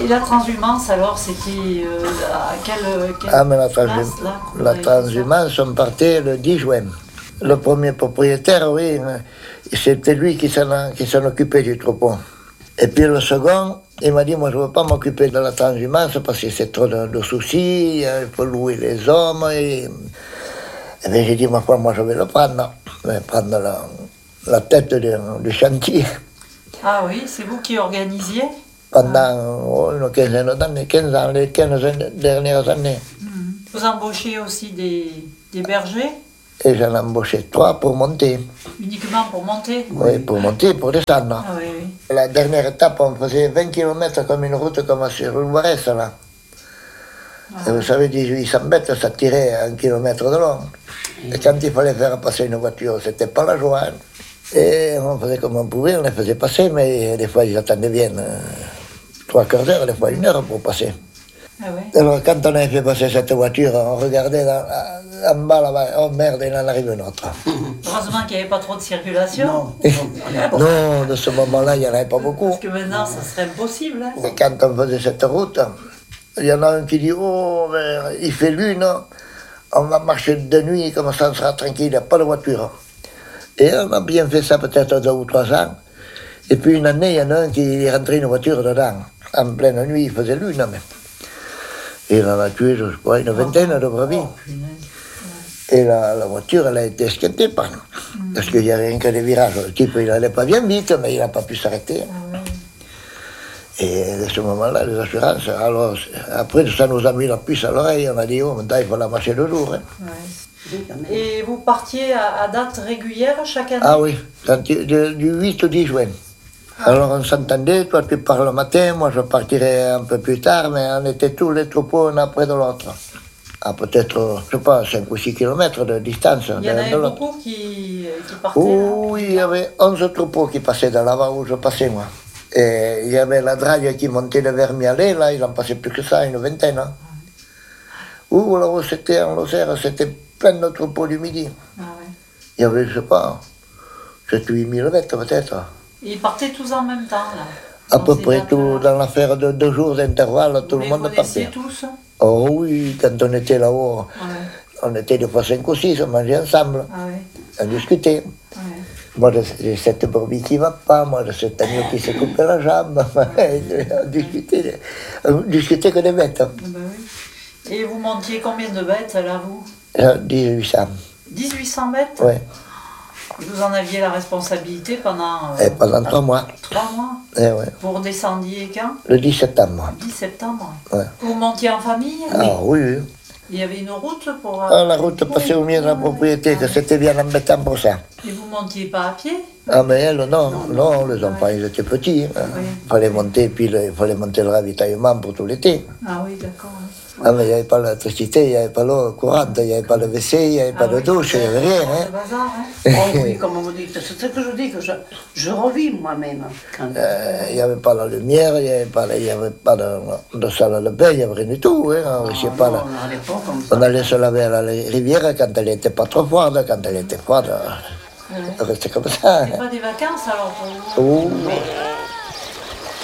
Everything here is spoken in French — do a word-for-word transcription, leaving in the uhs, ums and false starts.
Et la transhumance, alors, c'était euh, à quelle, quelle Ah, mais la, place, transhum- là, la transhumance, on partait le dix juin. Le premier propriétaire, oui, c'était lui qui s'en, qui s'en occupait du troupeau. Et puis le second, il m'a dit, moi je ne veux pas m'occuper de la transhumance parce que c'est trop de, de soucis, il faut louer les hommes. Et, et bien j'ai dit, ma foi, moi je vais le prendre. Je vais prendre la, la tête du, du chantier. Ah oui, c'est vous qui organisiez? Pendant oh, une quinzaine d'années, quinze ans, les quinze dernières années. Mmh. Vous embauchez aussi des, des bergers? Et j'en ai embauché trois pour monter. Uniquement pour monter? Oui, pour monter, pour descendre. Ah, oui, oui. La dernière étape, on faisait vingt kilomètres comme une route comme sur le Loiret, là. Ah. Et vous savez, dix-huit cents mètres, ça tirait un kilomètre de long. Et quand il fallait faire passer une voiture, c'était pas la joie. Et on faisait comme on pouvait, on les faisait passer, mais des fois ils attendaient bien euh, trois quarts d'heure, des fois une heure pour passer. Ah ouais. Alors quand on avait fait passer cette voiture, on regardait dans, en bas là-bas, oh merde, il en arrive une autre. Heureusement qu'il n'y avait pas trop de circulation. Non, non, de ce moment-là, il n'y en avait pas beaucoup. Parce que maintenant, ça serait impossible. Hein. Et quand on faisait cette route, il y en a un qui dit, oh, mais il fait lune, on va marcher de nuit, comme ça on sera tranquille, il n'y a pas de voiture. Et on a bien fait ça peut-être deux ou trois ans. Et puis une année, il y en a un qui est rentré une voiture dedans. En pleine nuit, il faisait lune même. Et il en a tué, je crois, une vingtaine de brebis. Et la, la voiture, elle a été esquintée par nous. Mm. Parce qu'il n'y a rien que des virages. Le type, il n'allait pas bien vite, mais il n'a pas pu s'arrêter. Ah, ouais. Et à ce moment-là, les assurances, alors, après, ça nous a mis la puce à l'oreille. On a dit, oh, maintenant, il faut la marcher deux jours. Hein. Ouais. Et vous partiez à, à date régulière chaque année? Ah oui, du huit au dix juin. Alors on s'entendait, toi tu pars le matin, moi je partirais un peu plus tard, mais on était tous les troupeaux l'un après de l'autre. À peut-être, je sais pas, cinq ou six kilomètres de distance. Il y en avait beaucoup qui, qui partaient? Oh, oui, il y avait onze troupeaux qui passaient de là-bas où je passais moi. Et il y avait la drague qui montait le Vermialet, là, il en passait plus que ça, une vingtaine. Hein. Ouh, là-haut c'était en Lozère, c'était plein de troupeaux du midi. Ah ouais. Il y avait, je sais pas, sept ou huit mille bêtes peut-être. Et ils partaient tous en même temps, là? À peu près tout, dans l'affaire de deux jours d'intervalle, tout le monde partait. Vous les connaissiez tous? Oh oui, quand on était là-haut, ouais. On était des fois cinq ou six, on mangeait ensemble, ah ouais. On discutait. Ouais. Moi, j'ai cette brebis qui ne va pas, moi, j'ai cet agneau qui s'est coupé la jambe. Ouais. On discutait, on discutait que des bêtes. Ah ben oui. Et vous montiez combien de bêtes, là, vous? dix-huit cents. dix-huit cents bêtes? Oui. Vous en aviez la responsabilité pendant... Euh, Et pendant trois mois. Trois mois? Et ouais. Vous redescendiez quand? Le dix septembre. dix septembre? Ouais. Vous montiez en famille? Ah oui, oui. Il y avait une route pour... Ah, la route passait au milieu de la propriété, ah, que c'était bien embêtant pour ça. Et vous montiez pas à pied? Ah mais elle, non, non, non, les enfants, ils étaient petits. Hein. Oui. Il fallait monter, puis le, il fallait monter le ravitaillement pour tout l'été. Ah oui, d'accord. Ah mais il n'y avait pas l'électricité, il n'y avait pas l'eau courante, il n'y avait pas le W C, il n'y avait ah pas oui, de douche, il n'y avait rien. Hein. Bazar, hein. Oh oui, comme vous dites, c'est ce que je dis, que je, je revis moi-même. Euh, il n'y avait pas la lumière, il n'y avait pas, il y avait pas de, de salle de bain, il n'y avait rien du tout. Hein. On, non, pas, non, on allait se laver à la rivière quand elle n'était pas trop froide, quand elle était froide, ouais. On restait comme ça. C'était pas des vacances alors pour vous? Oh.